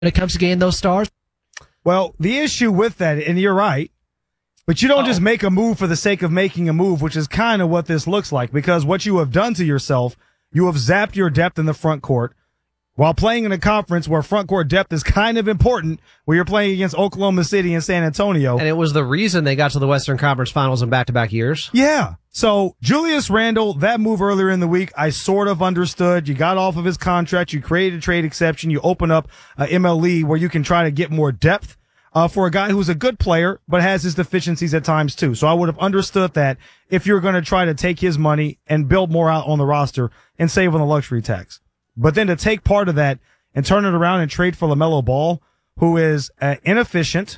when it comes to getting those stars? Well, the issue with that, and you're right, but you don't just make a move for the sake of making a move, which is kind of what this looks like, because what you have done to yourself, you have zapped your depth in the front court while playing in a conference where front court depth is kind of important, where you're playing against Oklahoma City and San Antonio. And it was the reason they got to the Western Conference Finals in back-to-back years. Yeah. So Julius Randle, that move earlier in the week, I sort of understood. You got off of his contract. You created a trade exception. You open up MLE where you can try to get more depth for a guy who's a good player, but has his deficiencies at times too. So I would have understood that if you're going to try to take his money and build more out on the roster and save on the luxury tax. But then to take part of that and turn it around and trade for LaMelo Ball, who is inefficient,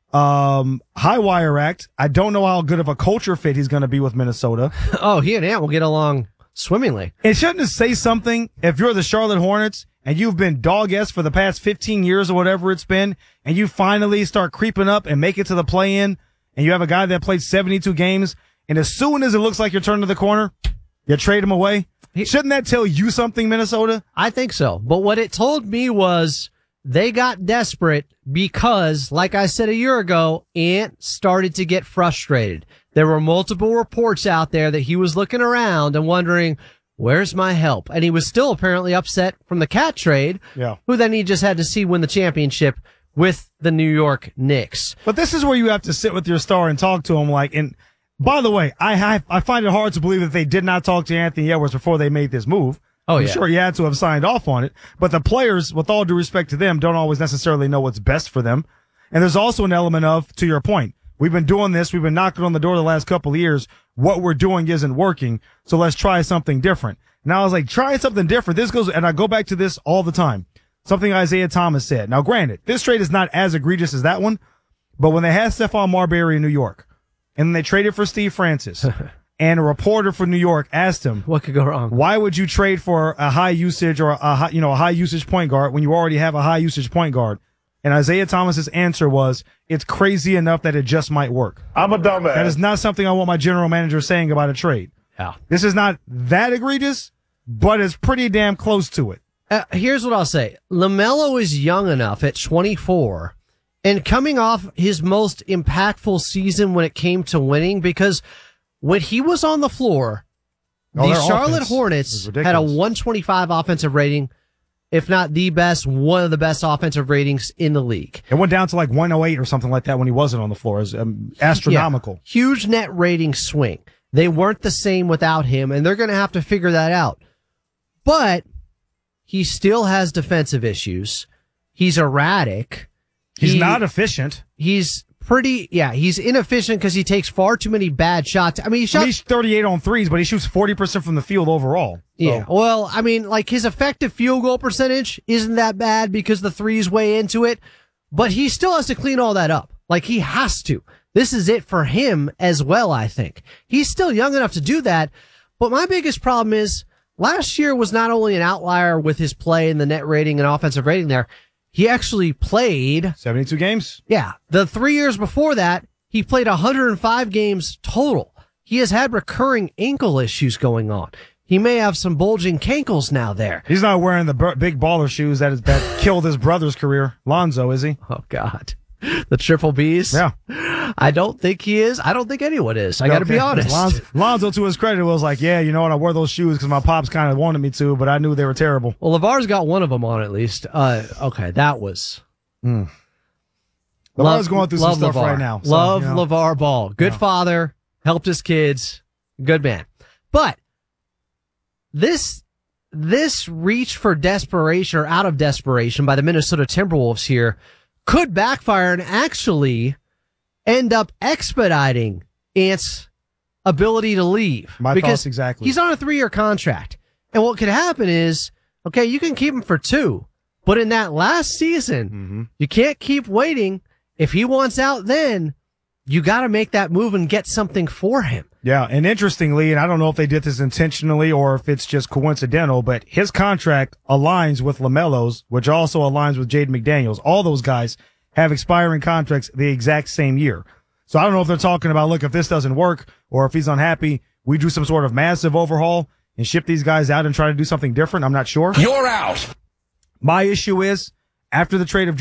high wire act. I don't know how good of a culture fit he's going to be with Minnesota. Oh, he and Ant will get along swimmingly. It shouldn't say something if you're the Charlotte Hornets and you've been dog-ass for the past 15 years or whatever it's been, and you finally start creeping up and make it to the play-in, and you have a guy that played 72 games, and as soon as it looks like you're turning the corner, you trade him away. Shouldn't that tell you something, Minnesota? I think so. But what it told me was they got desperate because, like I said a year ago, Ant started to get frustrated. There were multiple reports out there that he was looking around and wondering, where's my help? And he was still apparently upset from the Cat trade, who then he just had to see win the championship with the New York Knicks. But this is where you have to sit with your star and talk to him and by the way, I find it hard to believe that they did not talk to Anthony Edwards before they made this move. I'm sure he had to have signed off on it. But the players, with all due respect to them, don't always necessarily know what's best for them. And there's also an element of, to your point, we've been doing this. We've been knocking on the door the last couple of years. What we're doing isn't working. So let's try something different. Now I was like, try something different. This goes, and I go back to this all the time. Something Isaiah Thomas said. Now granted, this trade is not as egregious as that one, but when they had Stephon Marbury in New York, and then they traded for Steve Francis, and a reporter for New York asked him, what could go wrong? Why would you trade for a high usage or a high usage point guard when you already have a high usage point guard? And Isaiah Thomas's answer was, it's crazy enough that it just might work. I'm a dumbass. That is not something I want my general manager saying about a trade. Yeah. This is not that egregious, but it's pretty damn close to it. Here's what I'll say. LaMelo is young enough at 24 and coming off his most impactful season when it came to winning, because when he was on the floor, the Charlotte Hornets had a 125 offensive rating, if not the best, one of the best offensive ratings in the league. It went down to like 108 or something like that when he wasn't on the floor. It was astronomical. Yeah, huge net rating swing. They weren't the same without him, and they're going to have to figure that out. But he still has defensive issues. He's erratic. He's not efficient. He's inefficient because he takes far too many bad shots. I mean, he's 38 on threes, but he shoots 40% from the field overall. So. Yeah. Well, I mean, like his effective field goal percentage isn't that bad because the three's way into it, but he still has to clean all that up. Like he has to. This is it for him as well, I think. He's still young enough to do that. But my biggest problem is last year was not only an outlier with his play and the net rating and offensive rating there, he actually played 72 games. Yeah. The 3 years before that, he played 105 games total. He has had recurring ankle issues going on. He may have some bulging cankles now there. He's not wearing the big baller shoes that killed his brother's career. Lonzo, is he? Oh, God. The triple Bs? Yeah. I don't think he is. I don't think anyone is. I got to be honest. Lonzo, to his credit, was like, yeah, you know what? I wore those shoes because my pops kind of wanted me to, but I knew they were terrible. Well, LeVar's got one of them on at least. Okay, that was... LeVar's going through some stuff right now. So, LeVar Ball. Good father. Helped his kids. Good man. But this reach for desperation or out of desperation by the Minnesota Timberwolves here could backfire and actually end up expediting Ant's ability to leave. My thoughts exactly. He's on a 3-year contract. And what could happen is, okay, you can keep him for 2, but in that last season, you can't keep waiting. If he wants out then, you got to make that move and get something for him. Yeah, and interestingly, and I don't know if they did this intentionally or if it's just coincidental, but his contract aligns with LaMelo's, which also aligns with Jaden McDaniels. All those guys have expiring contracts the exact same year. So I don't know if they're talking about, look, if this doesn't work or if he's unhappy, we do some sort of massive overhaul and ship these guys out and try to do something different. I'm not sure. You're out. My issue is, after the trade of